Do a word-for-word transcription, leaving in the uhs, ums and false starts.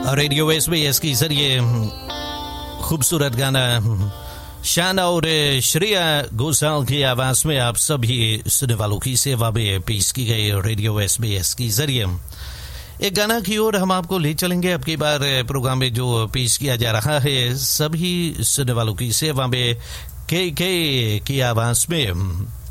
Radio SBS के जरिए खूबसूरत गाना शान और श्रेया घोषाल की आवाज में आप सभी सुनने वालों की सेवा में पेश की गई रेडियो एसबीएस के जरिए एक गाना की ओर हम आपको ले चलेंगे। अब की बार प्रोग्राम में जो पेश किया जा रहा है सभी सुनने वालों की सेवा में के के की आवाज में